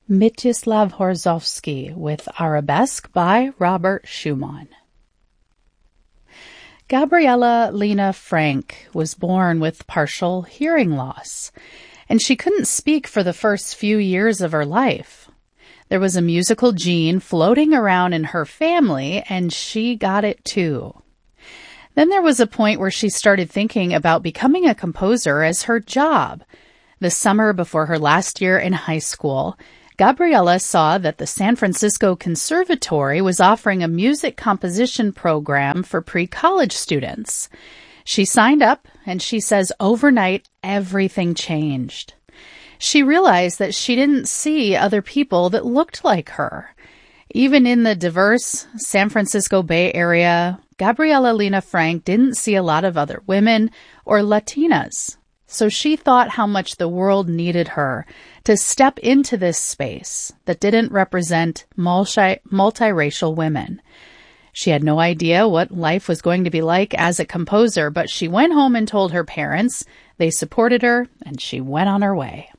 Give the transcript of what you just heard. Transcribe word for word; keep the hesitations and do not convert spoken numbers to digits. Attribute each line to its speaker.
Speaker 1: Mstislav Horozovsky with Arabesque by Robert Schumann. Gabriela Lena Frank was born with partial hearing loss, and she couldn't speak for the first few years of her life. There was a musical gene floating around in her family, and she got it too. Then there was a point where she started thinking about becoming a composer as her job. The summer before her last year in high school, Gabriela saw that the San Francisco Conservatory was offering a music composition program for pre-college students. She signed up, and she says overnight everything changed. She realized that she didn't see other people that looked like her. Even in the diverse San Francisco Bay Area, Gabriela Lena Frank didn't see a lot of other women or Latinas. So she thought how much the world needed her to step into this space that didn't represent multi- multiracial women. She had no idea what life was going to be like as a composer, but she went home and told her parents. They supported her, and she went on her way.